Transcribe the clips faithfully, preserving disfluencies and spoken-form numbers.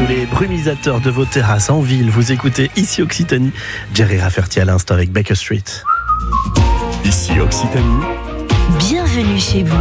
sous les brumisateurs de vos terrasses en ville. Vous écoutez Ici Occitanie, Jerry Rafferty à l'instant avec Baker Street. Ici Occitanie. Bienvenue chez vous.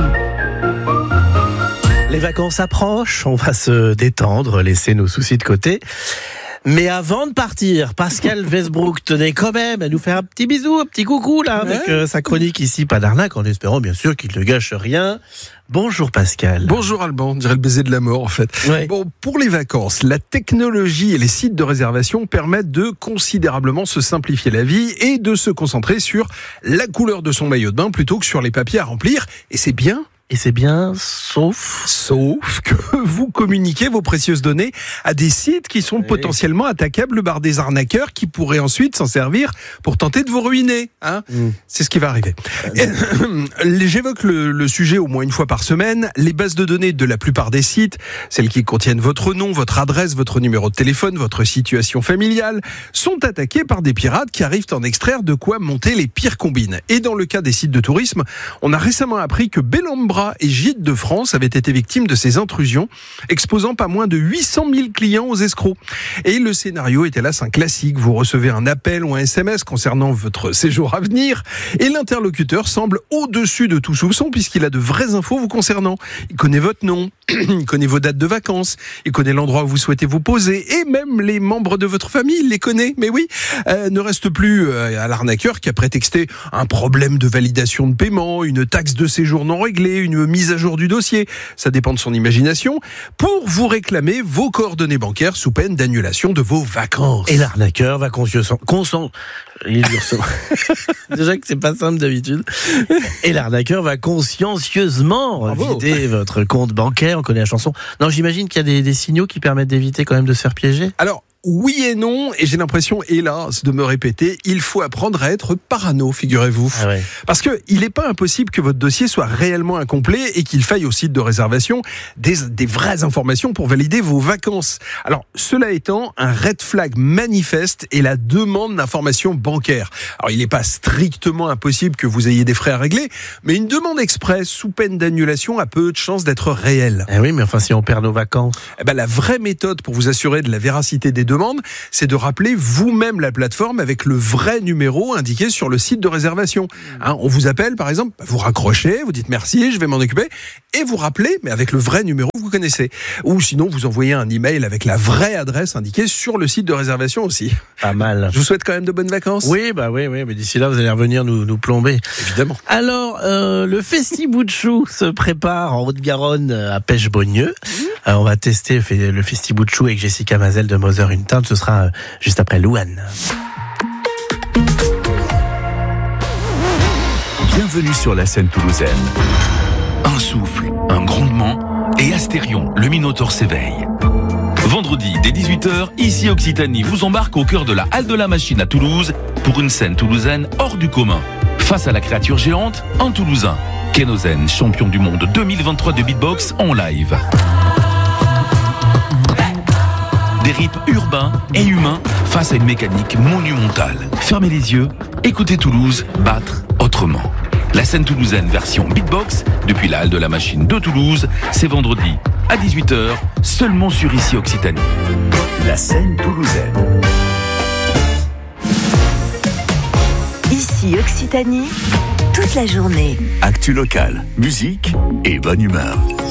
Les vacances approchent, on va se détendre, laisser nos soucis de côté. Mais avant de partir, Pascal Westbrook tenait quand même à nous faire un petit bisou, un petit coucou là, avec ouais. euh, sa chronique ici, pas d'arnaque, en espérant bien sûr qu'il ne gâche rien. Bonjour Pascal. Bonjour Alban, on dirait le baiser de la mort en fait. Ouais. Bon, pour les vacances, la technologie et les sites de réservation permettent de considérablement se simplifier la vie et de se concentrer sur la couleur de son maillot de bain plutôt que sur les papiers à remplir. Et c'est bien. Et c'est bien, sauf... Sauf que vous communiquez vos précieuses données à des sites qui sont oui. potentiellement attaquables par des arnaqueurs qui pourraient ensuite s'en servir pour tenter de vous ruiner. Hein mmh. C'est ce qui va arriver. Et, j'évoque le, le sujet au moins une fois par semaine. Les bases de données de la plupart des sites, celles qui contiennent votre nom, votre adresse, votre numéro de téléphone, votre situation familiale, sont attaquées par des pirates qui arrivent à en extraire de quoi monter les pires combines. Et dans le cas des sites de tourisme, on a récemment appris que Bellambra et Gîtes de France avaient été victimes de ces intrusions, exposant pas moins de huit cent mille clients aux escrocs. Et le scénario est hélas un classique. Vous recevez un appel ou un S M S concernant votre séjour à venir et l'interlocuteur semble au-dessus de tout soupçon puisqu'il a de vraies infos vous concernant. Il connaît votre nom, il connaît vos dates de vacances, il connaît l'endroit où vous souhaitez vous poser et même les membres de votre famille, il les connaît. Mais oui, euh, ne reste plus euh, à l'arnaqueur qui a prétexté un problème de validation de paiement, une taxe de séjour non réglée, une mise à jour du dossier, ça dépend de son imagination, pour vous réclamer vos coordonnées bancaires sous peine d'annulation de vos vacances. Et l'arnaqueur va consciencieusement... Consent... Il Déjà que c'est pas simple d'habitude. Et l'arnaqueur va consciencieusement Bravo. vider votre compte bancaire. On connaît la chanson. Non, j'imagine qu'il y a des, des signaux qui permettent d'éviter quand même de se faire piéger. Alors, oui et non, et j'ai l'impression, hélas, de me répéter, il faut apprendre à être parano, figurez-vous. Ah ouais. Parce que il n'est pas impossible que votre dossier soit réellement incomplet et qu'il faille au site de réservation des, des vraies informations pour valider vos vacances. Alors, cela étant, un red flag manifeste est la demande d'informations bancaires. Alors, il n'est pas strictement impossible que vous ayez des frais à régler, mais une demande express sous peine d'annulation a peu de chances d'être réelle. Eh oui, mais enfin, si on perd nos vacances. Eh ben, la vraie méthode pour vous assurer de la véracité des demandes, c'est de rappeler vous-même la plateforme avec le vrai numéro indiqué sur le site de réservation. Hein, on vous appelle, par exemple, vous raccrochez, vous dites merci, je vais m'en occuper, et vous rappelez, mais avec le vrai numéro que vous connaissez. Ou sinon, vous envoyez un email avec la vraie adresse indiquée sur le site de réservation aussi. Pas mal. Je vous souhaite quand même de bonnes vacances. Oui, bah oui, oui, mais d'ici là, vous allez revenir nous, nous plomber. Évidemment. Alors, euh, le Festi-Bout-de-Chou se prépare en Haute-Garonne à Pêche-Beaunieu. Mmh. Euh, on va tester le Festi-Bout-de-Chou avec Jessica Mazel de Mother une Tinte. Ce sera euh, juste après Louane. Bienvenue sur la scène toulousaine. Un souffle, un grondement et Astérion, le Minotaure s'éveille. Vendredi, dès dix-huit heures, Ici Occitanie vous embarque au cœur de la Halle de la Machine à Toulouse pour une scène toulousaine hors du commun. Face à la créature géante, un Toulousain. Kenozen, champion du monde deux mille vingt-trois de beatbox en live. Des rythmes urbains et humains face à une mécanique monumentale. Fermez les yeux, écoutez Toulouse battre autrement. La scène toulousaine version beatbox, depuis la Halle de la Machine de Toulouse, c'est vendredi à dix-huit heures, seulement sur Ici Occitanie. La scène toulousaine. Ici Occitanie, toute la journée. Actu locale, musique et bonne humeur.